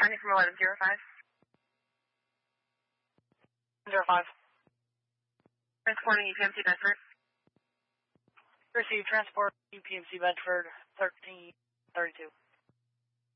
County from 1105. 05. Transporting UPMC Bedford. Receive transport UPMC Bedford 1332.